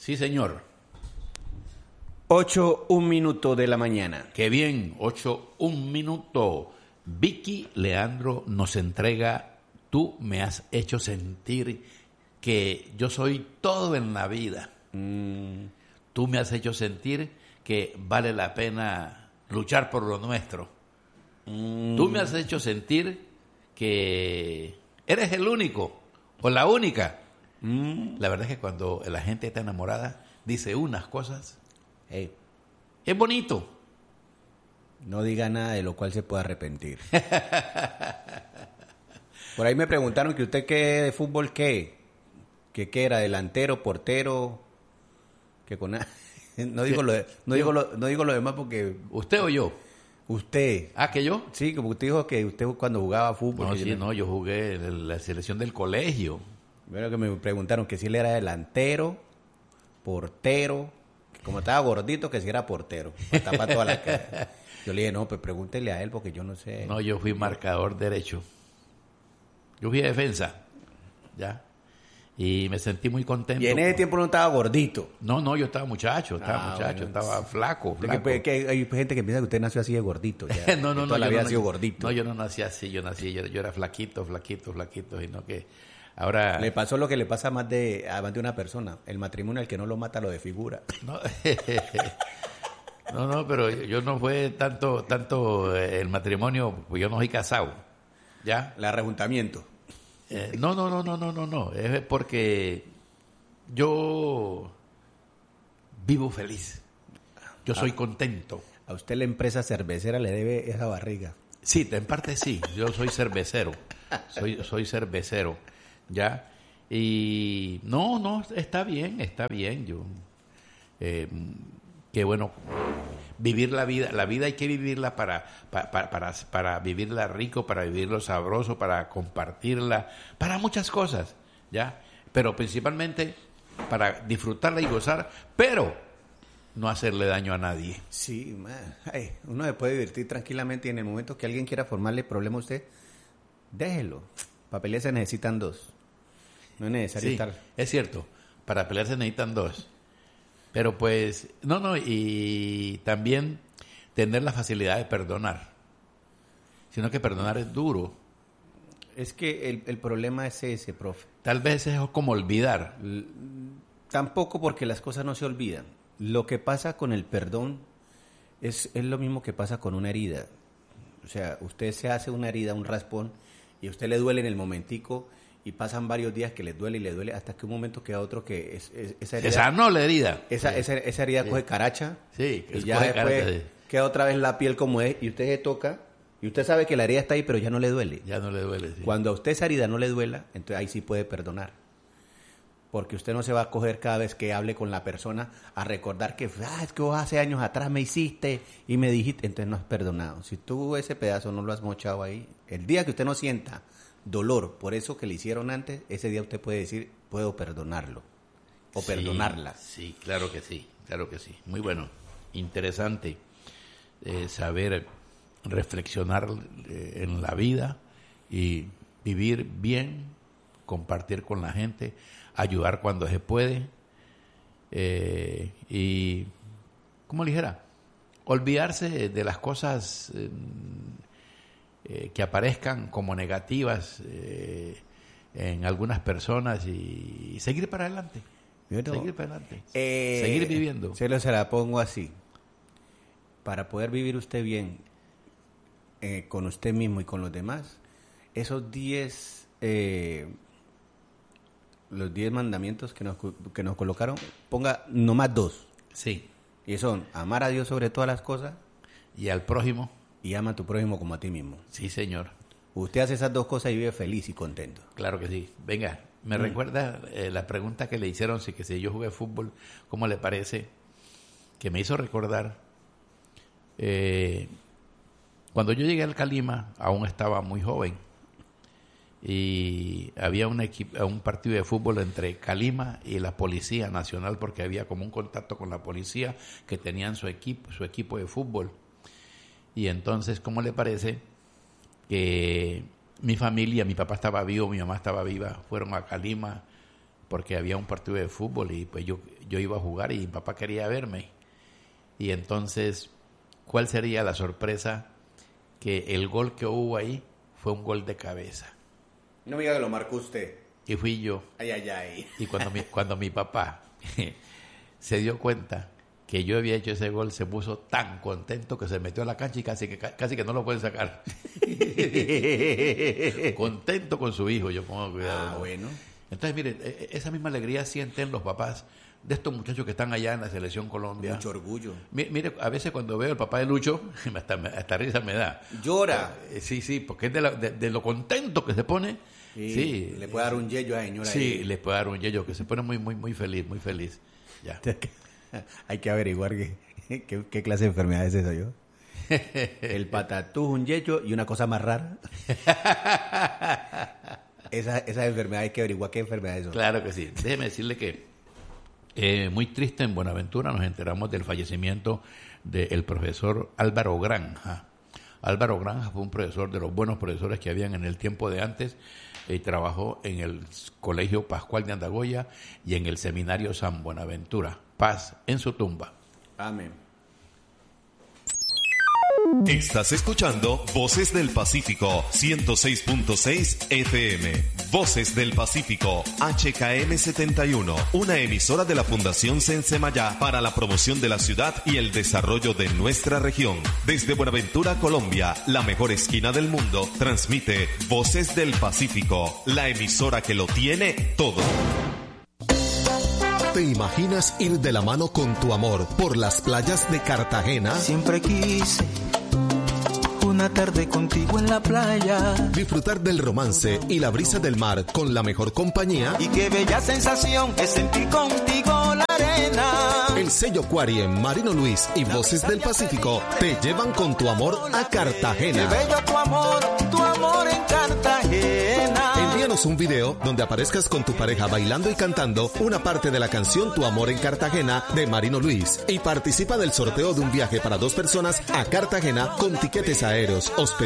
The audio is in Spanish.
Sí, señor. 8:01 de la mañana. Qué bien, 8:01. Vicky Leandro nos entrega Tú me has hecho sentir que yo soy todo en la vida. Tú me has hecho sentir que vale la pena luchar por lo nuestro. Tú me has hecho sentir que eres el único o la única. La verdad es que cuando la gente está enamorada dice unas cosas. Hey, Es bonito. no diga nada de lo cual se pueda arrepentir. Por ahí me preguntaron que usted qué de fútbol qué era, delantero, portero, que con no digo lo demás porque ¿Usted o yo? usted. Ah, ¿que yo? Sí, como usted dijo que usted cuando jugaba fútbol. No, sí, no, yo jugué en la selección del colegio. Bueno, que me preguntaron que si él era delantero, portero, que como estaba gordito, que si era portero, para tapar toda la cara. Yo le dije, no, pues pregúntele a él porque yo no sé. No, yo fui marcador derecho. Yo fui defensa, ¿ya? Y me sentí muy contento. Y en ese tiempo no estaba gordito. No, yo estaba muchacho, bueno. estaba flaco. Que hay gente que piensa que usted nació así de gordito. Ya, No, toda la yo vida no ha sido nací- gordito. No, yo no nací así, yo era flaquito, sino que ahora... Le pasó lo que le pasa a más de una persona. El matrimonio, al que no lo mata, lo desfigura. No, pero yo no fue tanto el matrimonio, pues yo no soy casado, ¿ya? El arrejuntamiento. No, es porque yo vivo feliz, yo soy contento. A usted la empresa cervecera le debe esa barriga. Sí, en parte sí, yo soy cervecero, soy cervecero, ¿ya? Y no, está bien, yo, qué bueno, vivir la vida hay que vivirla para vivirla rico, para vivirlo sabroso, para compartirla, para muchas cosas, ¿ya? Pero principalmente para disfrutarla y gozar, pero no hacerle daño a nadie. Sí, uno se puede divertir tranquilamente y en el momento que alguien quiera formarle problema a usted, déjelo. Para pelear se necesitan dos. No es necesario Sí, estar... es cierto, para pelear se necesitan dos. Pero pues, y también tener la facilidad de perdonar. Sino que perdonar es duro. Es que el problema es ese, profe. Tal vez es como olvidar. Tampoco porque las cosas no se olvidan. Lo que pasa con el perdón es lo mismo que pasa con una herida. O sea, usted se hace una herida, un raspón, y a usted le duele en el momentico, y pasan varios días que le duele, hasta que un momento queda otro que esa herida... Esa no la herida. Esa herida Sí. coge caracha, Sí, y ya coge después caracha, sí. queda otra vez la piel como es, y usted se toca, y usted sabe que la herida está ahí, pero ya no le duele. Ya no le duele. Sí. Cuando a usted esa herida no le duela, entonces ahí sí puede perdonar. Porque usted no se va a coger cada vez que hable con la persona a recordar que es que vos hace años atrás me hiciste y me dijiste, entonces no has perdonado. Si tú ese pedazo no lo has mochado ahí, el día que usted no sienta dolor por eso que le hicieron antes, ese día usted puede decir, puedo perdonarlo o Sí, perdonarla. Sí, claro que sí. Muy bueno, interesante saber reflexionar en la vida y vivir bien, compartir con la gente, ayudar cuando se puede y, ¿cómo le dijera? Olvidarse de las cosas que aparezcan como negativas en algunas personas y seguir para adelante. Seguir viviendo. Se la pongo así. Para poder vivir usted bien con usted mismo y con los demás, esos 10 los 10 mandamientos que nos colocaron, ponga nomás 2. Sí. Y son amar a Dios sobre todas las cosas Y al prójimo. y ama a tu prójimo como a ti mismo. Sí, señor. Usted hace esas dos cosas y vive feliz y contento. Claro que sí. Venga, me recuerda la pregunta que le hicieron, que si yo jugué fútbol, ¿cómo le parece? Que me hizo recordar, cuando yo llegué al Calima, aún estaba muy joven, y había un partido de fútbol entre Calima y la Policía Nacional, porque había como un contacto con la policía que tenían su equipo de fútbol. Y entonces, ¿cómo le parece que mi familia, mi papá estaba vivo, mi mamá estaba viva, fueron a Calima porque había un partido de fútbol y pues yo iba a jugar y mi papá quería verme. Y entonces, ¿cuál sería la sorpresa? Que el gol que hubo ahí fue un gol de cabeza. No me diga que lo marcó usted. Y fui yo. Ay, ay, ay. Y cuando mi papá se dio cuenta que yo había hecho ese gol, se puso tan contento que se metió a la cancha y casi que no lo pueden sacar. Contento con su hijo, yo pongo cuidado. Ah, bueno. Entonces, miren, esa misma alegría sienten los papás de estos muchachos que están allá en la Selección Colombia. Mucho orgullo. Mire, a veces cuando veo al papá de Lucho, hasta risa me da. Llora. Sí, porque es de lo contento que se pone. Sí. Le puede dar un yello a la señora. Sí, ahí. le puede dar un yello, que se pone muy, muy, muy feliz, muy feliz. Ya. Hay que averiguar qué clase de enfermedad es eso yo. El patatús, un yello y una cosa más rara. Esa enfermedad hay que averiguar qué enfermedad es eso. Claro que sí. Déjeme decirle que muy triste en Buenaventura nos enteramos del fallecimiento del profesor Álvaro Granja. Álvaro Granja fue un profesor de los buenos profesores que habían en el tiempo de antes y trabajó en el Colegio Pascual de Andagoya y en el Seminario San Buenaventura. Paz en su tumba. Amén. Estás escuchando Voces del Pacífico 106.6 FM. Voces del Pacífico HKM 71, una emisora de la Fundación Sensemayá para la promoción de la ciudad y el desarrollo de nuestra región. Desde Buenaventura, Colombia, la mejor esquina del mundo, transmite Voces del Pacífico, la emisora que lo tiene todo. ¿Te imaginas ir de la mano con tu amor por las playas de Cartagena? Siempre quise una tarde contigo en la playa. Disfrutar del romance y la brisa del mar con la mejor compañía. Y qué bella sensación es sentir contigo la arena. El sello Quariem, Marino Luis y Voces del Pacífico te llevan con tu amor a Cartagena. Qué bello tu amor en Cartagena. Envíanos un video donde aparezcas con tu pareja bailando y cantando una parte de la canción Tu amor en Cartagena de Marino Luis y participa del sorteo de un viaje para 2 personas a Cartagena con tiquetes aéreos, hospedaje